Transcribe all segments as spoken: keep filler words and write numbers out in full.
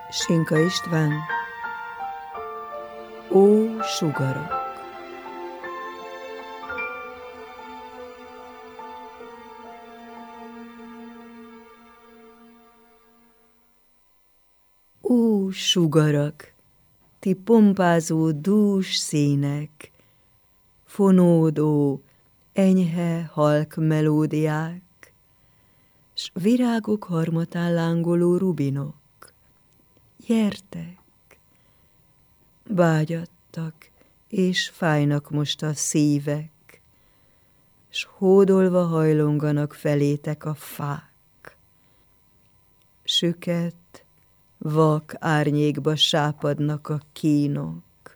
Sinka István. Ó, sugarak! Ó, sugarak! Ti pompázó dús színek, fonódó, enyhe, halk melódiák, s virágok harmatán lángoló rubinok. Gyertek! Vágyattak, és fájnak most a szívek, s hódolva hajlonganak felétek a fák. Süket, vak árnyékba sápadnak a kínok.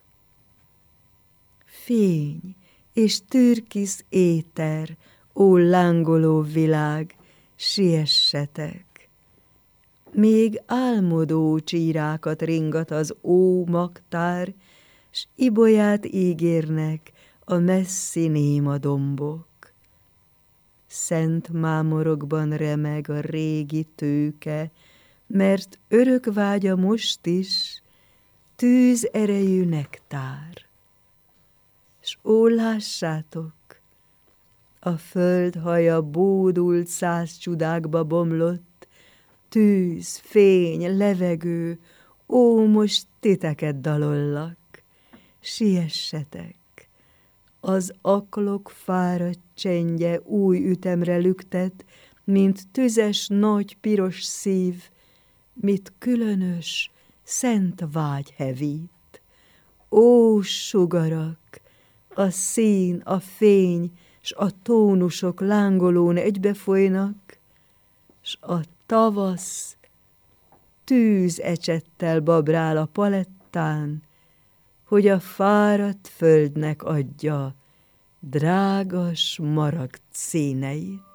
Fény és türkisz éter, ó lángoló világ, siessetek! Még álmodó csírákat ringat az ó magtár, s ibolyát ígérnek a messzi néma dombok. Szent mámorokban remeg a régi tőke, mert örök vágya most is tűz erejű nektár. S ó, lássátok, a föld haja bódult száz csudákba bomlott, tűz, fény, levegő, ó, most titeket dalollak, siessetek! Az aklok fáradt csendje új ütemre lüktet, mint tüzes nagy piros szív, mit különös, szent vágy hevít. Ó, sugarak! A szín, a fény, s a tónusok lángolón egybefolynak, s a tavasz tűzecsettel babrál a palettán, hogy a fáradt földnek adja drága smaragd színeit.